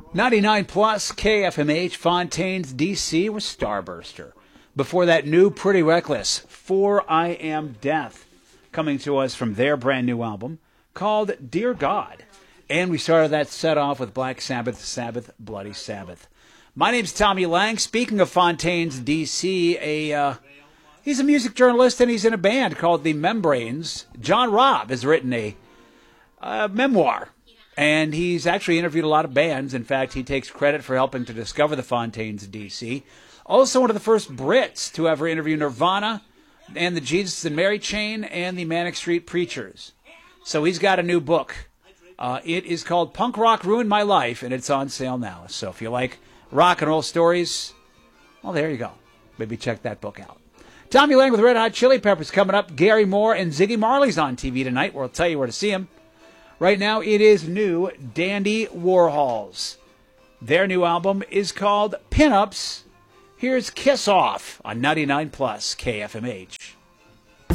99 plus KFMH, Fontaine's DC with Starburster. Before that, new Pretty Reckless, For I Am Death, coming to us from their brand new album called Dear God. And we started that set off with Black Sabbath, Sabbath, Bloody Sabbath. My name's Tommy Lang. Speaking of Fontaine's DC, he's a music journalist and he's in a band called The Membranes. John Robb has written a memoir. And he's actually interviewed a lot of bands. In fact, he takes credit for helping to discover the Fontaine's DC. Also one of the first Brits to ever interview Nirvana and the Jesus and Mary Chain and the Manic Street Preachers. So he's got a new book. It is called Punk Rock Ruined My Life, and it's on sale now. So if you like rock and roll stories, well, there you go. Maybe check that book out. Tommy Lang with Red Hot Chili Peppers coming up. Gary Moore and Ziggy Marley's on TV tonight. We'll tell you where to see him. Right now, it is new Dandy Warhols. Their new album is called Pinups. Here's Kiss Off on 99 Plus KFMH.